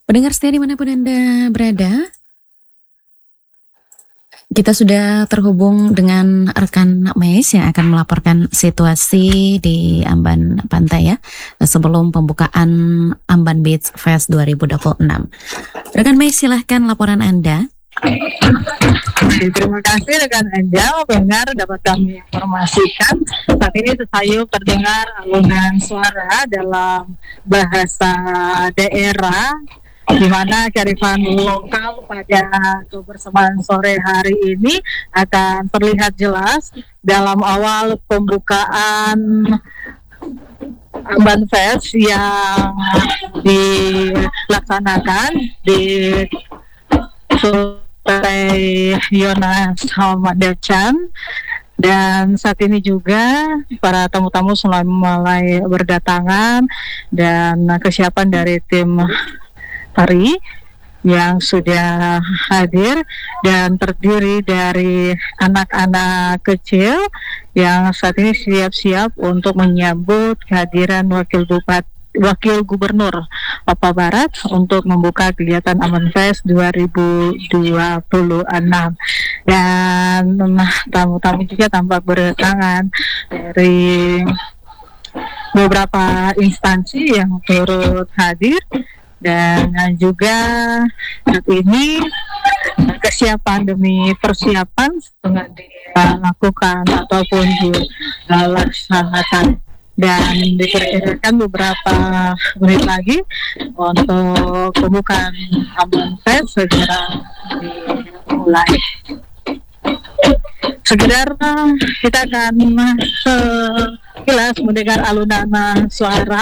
Pendengar setia dimanapun Anda berada, kita sudah terhubung dengan rekan Mes yang akan melaporkan situasi di Amban Pantai ya, sebelum pembukaan Amban Beach Fest 2026. Rekan Mes, silahkan laporan Anda. Terima kasih rekan Anda, pendengar dapat kami informasikan saat ini saya terdengar alunan suara dalam bahasa daerah di mana kearifan lokal pada kebersamaan sore hari ini akan terlihat jelas dalam awal pembukaan Amban Fest yang dilaksanakan di Pantai Yonas Hamadacan. Dan saat ini juga para tamu-tamu mulai berdatangan dan kesiapan dari tim tari yang sudah hadir dan terdiri dari anak-anak kecil yang saat ini siap-siap untuk menyambut kehadiran Wakil Gubernur Papua Barat untuk membuka kegiatan Amban Fest 2026. Dan tamu-tamu juga tampak berdatangan dari beberapa instansi yang turut hadir. Dan juga saat ini kesiapan demi persiapan setengah dilakukan ataupun dilaksanakan, dan diperkirakan beberapa menit lagi untuk pembukaan Amban Fest segera dimulai. Sekedar kita akan sekilas mendengar alunan suara